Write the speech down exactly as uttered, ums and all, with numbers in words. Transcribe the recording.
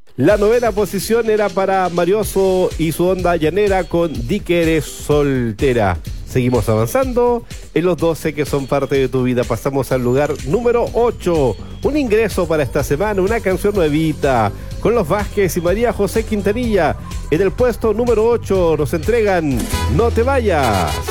La novena posición era para Marioso y su onda llanera con Di que eres soltera. Seguimos avanzando en los doce que son parte de tu vida. Pasamos al lugar número ocho. Un ingreso para esta semana, una canción nuevita con los Vázquez y María José Quintanilla. En el puesto número ocho nos entregan No te vayas.